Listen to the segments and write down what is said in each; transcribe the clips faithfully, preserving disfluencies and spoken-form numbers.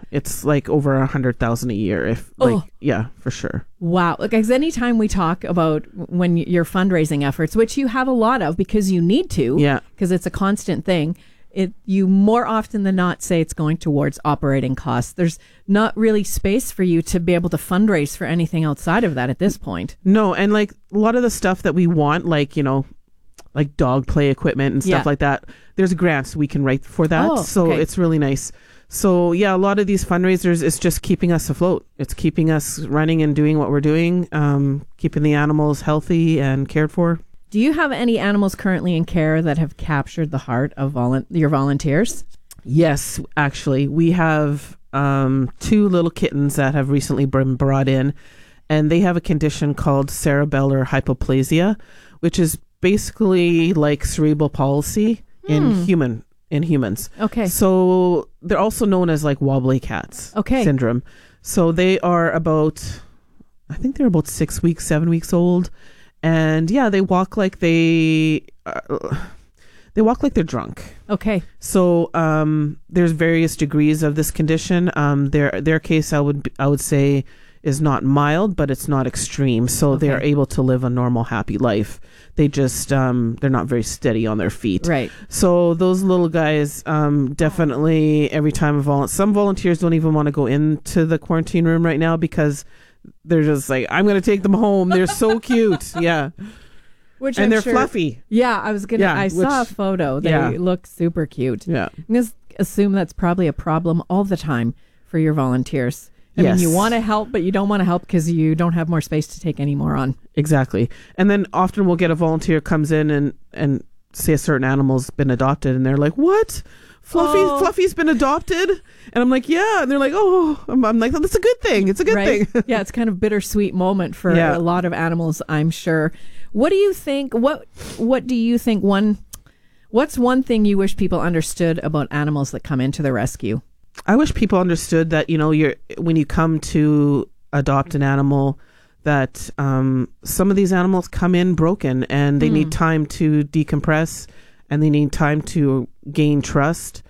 It's like over a hundred thousand a year. If like, Oh. yeah, for sure. Wow. Because anytime we talk about when your fundraising efforts, which you have a lot of because you need to, Yeah. because it's a constant thing, it you more often than not say it's going towards operating costs. There's not really space for you to be able to fundraise for anything outside of that at this point. No, and like a lot of the stuff that we want, like, you know, like dog play equipment and stuff Yeah. like that, there's grants we can write for that. Oh, so okay. it's really nice. So yeah, a lot of these fundraisers, it's just keeping us afloat. It's keeping us running and doing what we're doing, um, keeping the animals healthy and cared for. Do you have any animals currently in care that have captured the heart of volu- your volunteers? Yes, actually, we have um, two little kittens that have recently been brought in, and they have a condition called cerebellar hypoplasia, which is basically like cerebral palsy in human in humans. Okay. So they're also known as like wobbly cats Okay. syndrome. So they are about, I think they're about six weeks, seven weeks old, and yeah, they walk like they. Uh, They walk like they're drunk. Okay. So um, there's various degrees of this condition. Um, their their case, I would I would say, is not mild, but it's not extreme. So Okay. they are able to live a normal, happy life. They just um, they're not very steady on their feet. Right. So those little guys, um, definitely every time a vol- some volunteers don't even want to go into the quarantine room right now because they're just like, I'm going to take them home. They're so cute. Yeah. Which And I'm they're sure- fluffy. Yeah, I was gonna. Yeah, I saw a which- photo. They yeah. look super cute. Yeah. I'm gonna s- assume that's probably a problem all the time for your volunteers. I Yes. mean, you want to help, but you don't want to help because you don't have more space to take any more on. Exactly. And then often we'll get a volunteer comes in and, and say a certain animal's been adopted, and they're like, what? Fluffy, Oh. Fluffy's been adopted? And I'm like, yeah. And they're like, oh, I'm, I'm like, oh, that's a good thing. It's a good Right? thing. Yeah, it's kind of bittersweet moment for Yeah. a lot of animals, I'm sure. What do you think? What What do you think? One, what's one thing you wish people understood about animals that come into the rescue? I wish people understood that, you know, you're when you come to adopt an animal, that um, some of these animals come in broken and they need time to decompress and they need time to gain trust.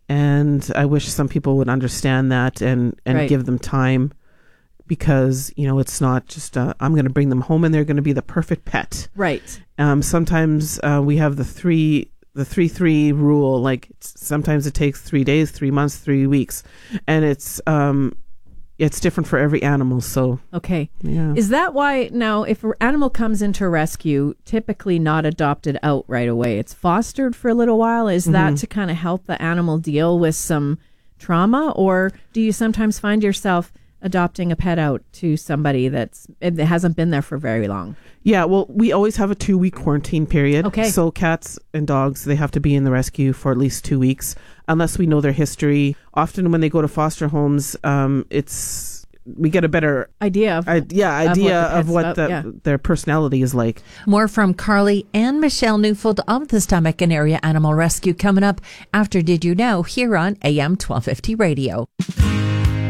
And I wish some people would understand that and, and Right. give them time, because, you know, it's not just, uh, I'm going to bring them home and they're going to be the perfect pet. Right. Um, sometimes uh, we have the three, the three, three rule. Like it's, sometimes it takes three days, three months, three weeks, and it's um, it's different for every animal. So Okay. yeah, Is that why now, if an animal comes into rescue, typically not adopted out right away, it's fostered for a little while? Is that to kind of help the animal deal with some trauma, or do you sometimes find yourself adopting a pet out to somebody that's it hasn't been there for very long? yeah. Well, we always have a two week quarantine period. Okay. So cats and dogs, they have to be in the rescue for at least two weeks, unless we know their history. Often when they go to foster homes, um, it's we get a better Idea of I, yeah idea the of pet's what about, the, yeah. their personality is like. More from Carly and Michelle Newfold of the Stomach and Area Animal Rescue coming up after Did You Know here on A M twelve fifty Radio.